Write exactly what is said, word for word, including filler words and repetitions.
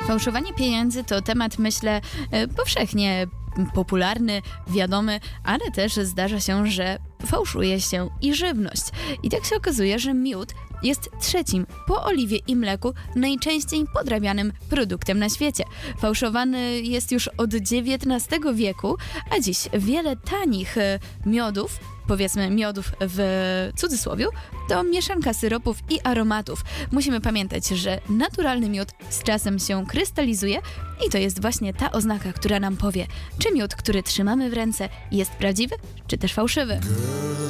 Fałszowanie pieniędzy to temat, myślę, powszechnie popularny, wiadomy, ale też zdarza się, że fałszuje się i żywność. I tak się okazuje, że miód jest trzecim po oliwie i mleku najczęściej podrabianym produktem na świecie. Fałszowany jest już od dziewiętnastego wieku, a dziś wiele tanich miodów, powiedzmy miodów w cudzysłowiu, to mieszanka syropów i aromatów. Musimy pamiętać, że naturalny miód z czasem się krystalizuje i to jest właśnie ta oznaka, która nam powie, czy miód, który trzymamy w ręce, jest prawdziwy, czy też fałszywy.